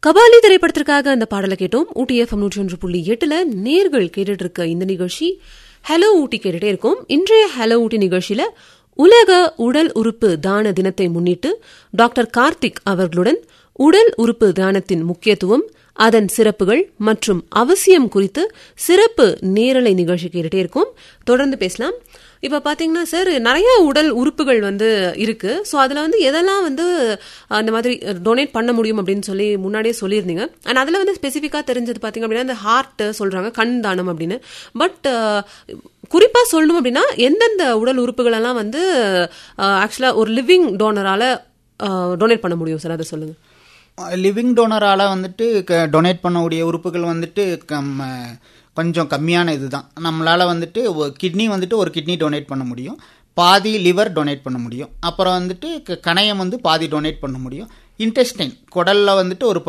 கபாலி திரைப்படத்திற்காக அந்த பாடலை கேட்டோம். ஊட்டி FM 101.8 நேர்கள் கேட்டுட்டு இருக்க இந்த நிகழ்ச்சி ஹலோ ஊட்டி கேட்டுட்டே இருக்கும். இன்றைய ஹலோ ஊட்டி நிகழ்ச்சியில உலக உடல் உறுப்பு தான தினத்தை முன்னிட்டு டாக்டர் கார்த்திக் அவர்களுடன் உடல் உறுப்பு தானத்தின் முக்கியத்துவம், அதன் சிறப்புகள் மற்றும் அவசியம் குறித்து சிறப்பு நேரலை நிகழ்ச்சி கேட்டுட்டே இருக்கும். தொடர்ந்து பேசலாம். இப்ப பாத்தீங்கன்னா சார், நிறைய உடல் உறுப்புகள் இருக்கு. ஸோ அதுல எதெல்லாம் அந்த மாதிரி டொனேட் பண்ண முடியும் அப்படின்னு சொல்லி முன்னாடியே சொல்லியிருந்தீங்க. அண்ட் அதுல ஸ்பெசிஃபிக்கா தெரிஞ்சது பாத்தீங்க அப்படின்னா இந்த ஹார்ட் சொல்றாங்க, கண் தானம் அப்படின்னு. பட் குறிப்பா சொல்லணும் அப்படின்னா எந்தெந்த உடல் உறுப்புகள் எல்லாம் ஆக்சுவலா ஒரு லிவிங் டோனரால டொனேட் பண்ண முடியும் சார், அதை சொல்லுங்க. லிவிங் டோனரால் டொனேட் பண்ணக்கூடிய உறுப்புகள் கொஞ்சம் கம்மியான இதுதான். நம்மளால் கிட்னி ஒரு கிட்னி டொனேட் பண்ண முடியும், பாதி லிவர் டொனேட் பண்ண முடியும், அப்புறம் கணையம் பாதி டொனேட் பண்ண முடியும். இன்டெஸ்டைன் குடலில் ஒரு